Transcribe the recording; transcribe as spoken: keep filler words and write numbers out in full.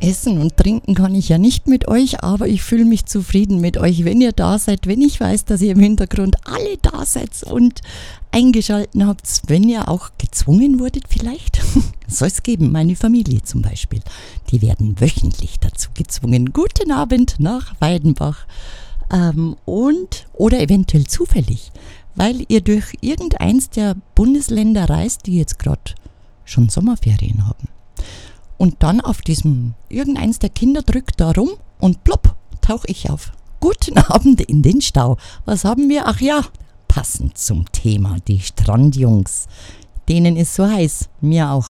Essen und trinken kann ich ja nicht mit euch, aber ich fühle mich zufrieden mit euch, wenn ihr da seid, wenn ich weiß, dass ihr im Hintergrund alle da seid und eingeschalten habt, wenn ihr auch gezwungen wurdet vielleicht. Soll es geben, meine Familie zum Beispiel. Die werden wöchentlich dazu gezwungen. Guten Abend nach Weidenbach. Ähm, und, oder eventuell zufällig, weil ihr durch irgendeins der Bundesländer reist, die jetzt gerade schon Sommerferien haben. Und dann auf diesem, irgendeins der Kinder drückt da rum und plopp, tauche ich auf. Guten Abend in den Stau. Was haben wir? Ach ja, passend zum Thema, die Strandjungs. Denen ist so heiß, mir auch.